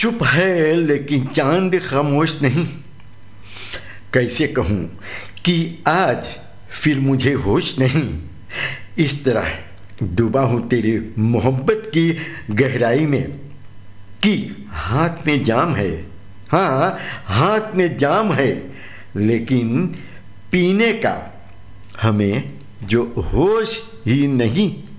चुप है लेकिन चांद खामोश नहीं। कैसे कहूँ कि आज फिर मुझे होश नहीं। इस तरह डूबा हूँ तेरी मोहब्बत की गहराई में कि हाथ में जाम है, हाँ हाथ में जाम है, लेकिन पीने का हमें जो होश ही नहीं।